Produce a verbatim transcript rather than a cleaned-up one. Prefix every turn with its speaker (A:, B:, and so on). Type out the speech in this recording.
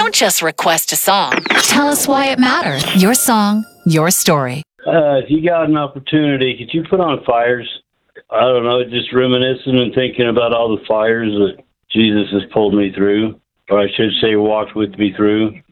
A: Don't just request a song. Tell us why it matters. Your song, your story.
B: Uh, if you got an opportunity, could you put on Fires? I don't know, just reminiscing and thinking about all the fires that Jesus has pulled me through, or I should say walked with me through.